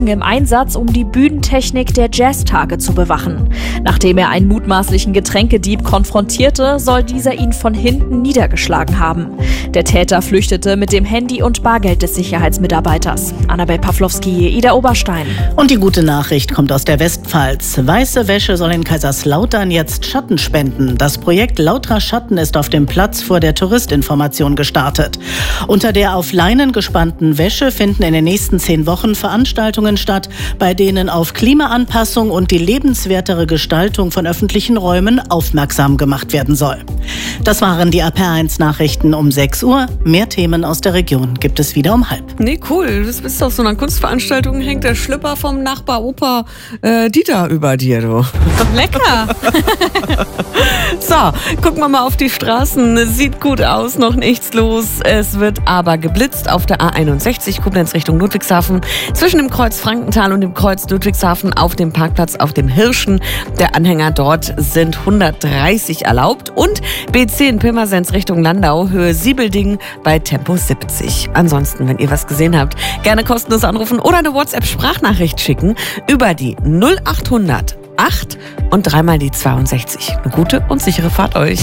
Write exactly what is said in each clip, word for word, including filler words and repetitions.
im Einsatz, um die Bühnentechnik der Jazztage zu bewachen. Nachdem er einen mutmaßlichen Getränkedieb konfrontierte, soll dieser ihn von hinten niedergeschlagen haben. Der Täter flüchtete mit dem Handy und Bargeld des Sicherheitsmitarbeiters. Annabel Pawlowski, Ida Oberstein. Und die gute Nachricht kommt aus der Westpfalz. Weiße Wäsche soll in Kaiserslautern jetzt Schatten spenden. Das Projekt Lautra Schatten ist auf dem Platz vor der Touristinformation gestartet. Unter der auf Leinen gespannten Wäsche finden in den nächsten zehn Wochen Veranstaltungen statt, bei denen auf Klimaanpassung und die lebenswertere Gestaltung von öffentlichen Räumen aufmerksam gemacht werden soll. Das waren die A P eins Nachrichten um sechs Uhr. Mehr Themen aus der Region gibt es wieder um halb. Nee, cool. Du bist auf so einer Kunstveranstaltung, hängt der Schlüpper vom Nachbar Opa äh, Dieter über dir, du. Lecker! So, gucken wir mal auf die Straßen. Sieht gut aus, noch nichts los. Es wird aber geblitzt auf der A einundsechzig, Koblenz Richtung Ludwigshafen. Zwischen dem Kreuz Frankenthal und dem Kreuz Ludwigshafen auf dem Parkplatz auf dem Hirschen. Der Anhänger dort sind hundertdreißig erlaubt. Und B zehn Pirmasens Richtung Landau, Höhe Siebelding bei Tempo siebzig. Ansonsten, wenn ihr was gesehen habt, gerne kostenlos anrufen oder eine WhatsApp-Sprachnachricht schicken über die null achthundert acht und dreimal die zweiundsechzig. Eine gute und sichere Fahrt euch.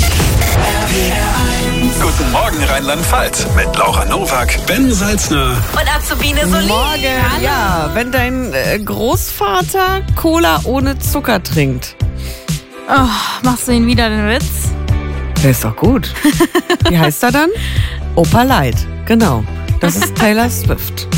Guten Morgen Rheinland-Pfalz mit Laura Nowak, Ben Salzner und Azubine Solin. Morgen, ja, wenn dein äh, Großvater Cola ohne Zucker trinkt. Oh, machst du ihn wieder den Witz? Der ist doch gut. Wie heißt er dann? Opa Light, genau. Das ist Taylor Swift.